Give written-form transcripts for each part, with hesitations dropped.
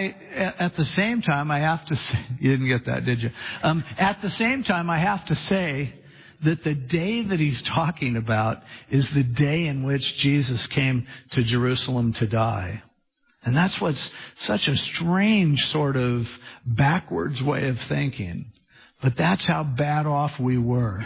at the same time, I have to say, you didn't get that, did you? At the same time, I have to say that the day that he's talking about is the day in which Jesus came to Jerusalem to die. And that's what's such a strange sort of backwards way of thinking. But that's how bad off we were.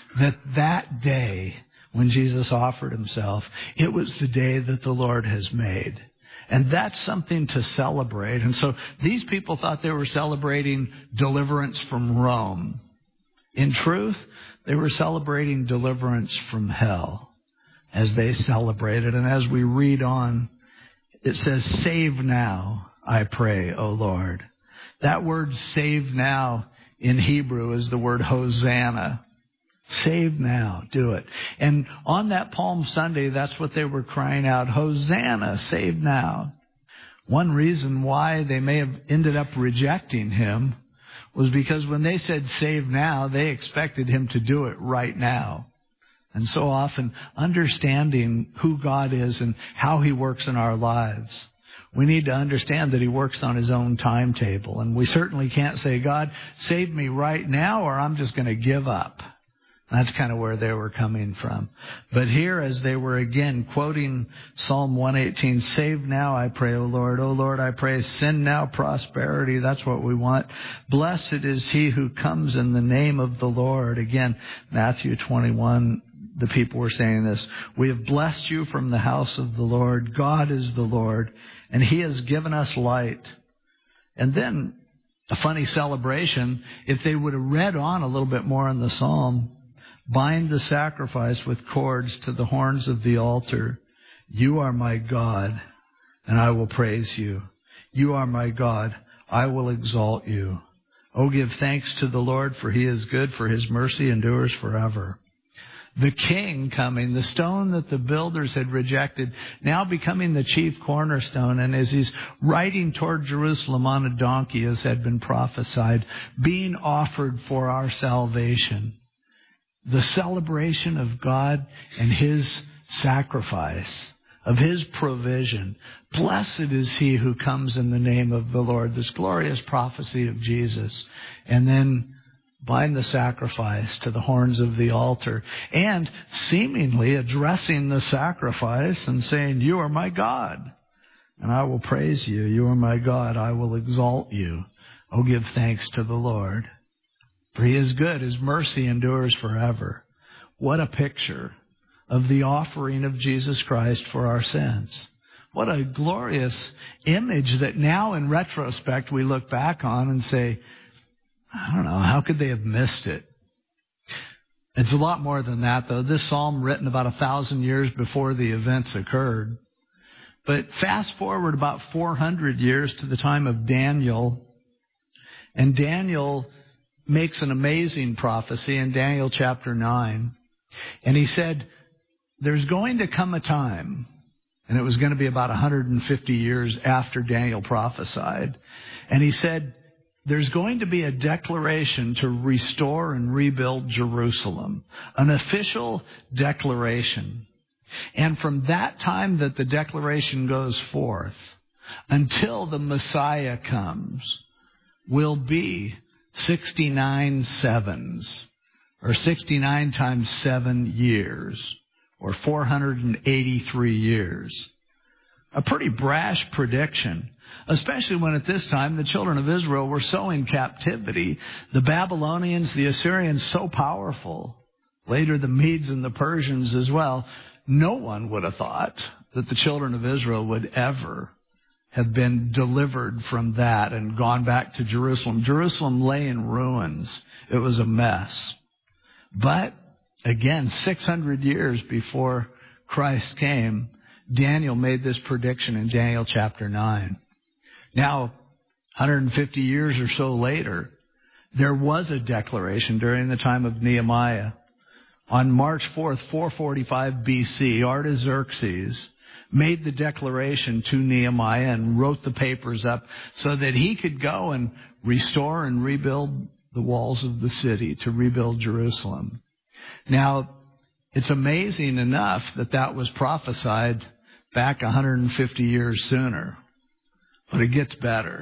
That day when Jesus offered himself, it was the day that the Lord has made. And that's something to celebrate. And so these people thought they were celebrating deliverance from Rome. In truth, they were celebrating deliverance from hell as they celebrated. And as we read on, it says, "Save now, I pray, O Lord." That word "save now" in Hebrew is the word Hosanna. Save now, do it. And on that Palm Sunday, that's what they were crying out, "Hosanna, save now." One reason why they may have ended up rejecting him was because when they said "save now," they expected him to do it right now. And so often, understanding who God is and how he works in our lives, we need to understand that he works on his own timetable. And we certainly can't say, "God, save me right now," or "I'm just going to give up." That's kind of where they were coming from. But here, as they were again quoting Psalm 118, "Save now, I pray, O Lord. O Lord, I pray, send now prosperity." That's what we want. "Blessed is he who comes in the name of the Lord." Again, Matthew 21, the people were saying this. "We have blessed you from the house of the Lord. God is the Lord, and he has given us light." And then a funny celebration, if they would have read on a little bit more in the psalm, "Bind the sacrifice with cords to the horns of the altar. You are my God, and I will praise you. You are my God, I will exalt you. Oh, give thanks to the Lord, for he is good, for his mercy endures forever." The king coming, the stone that the builders had rejected, now becoming the chief cornerstone. And as he's riding toward Jerusalem on a donkey, as had been prophesied, being offered for our salvation. The celebration of God and his sacrifice, of his provision. Blessed is he who comes in the name of the Lord. This glorious prophecy of Jesus. And then bind the sacrifice to the horns of the altar. And seemingly addressing the sacrifice and saying, "You are my God, and I will praise you. You are my God, I will exalt you. Oh, give thanks to the Lord. For he is good, his mercy endures forever." What a picture of the offering of Jesus Christ for our sins. What a glorious image that now in retrospect we look back on and say, I don't know, how could they have missed it? It's a lot more than that, though. This psalm written about 1,000 years before the events occurred. But fast forward about 400 years to the time of Daniel. And Daniel makes an amazing prophecy in Daniel chapter 9. And he said, there's going to come a time, and it was going to be about 150 years after Daniel prophesied. And he said, there's going to be a declaration to restore and rebuild Jerusalem, an official declaration. And from that time that the declaration goes forth until the Messiah comes will be 69 sevens, or 69 times 7 years, or 483 years. A pretty brash prediction, especially when at this time the children of Israel were so in captivity. The Babylonians, the Assyrians, so powerful. Later the Medes and the Persians as well. No one would have thought that the children of Israel would ever have been delivered from that and gone back to Jerusalem. Jerusalem lay in ruins. It was a mess. But again, 600 years before Christ came, Daniel made this prediction in Daniel chapter 9. Now, 150 years or so later, there was a declaration during the time of Nehemiah. On March 4th, 445 BC, Artaxerxes made the declaration to Nehemiah and wrote the papers up so that he could go and restore and rebuild the walls of the city, to rebuild Jerusalem. Now, it's amazing enough that that was prophesied back 150 years sooner. But it gets better.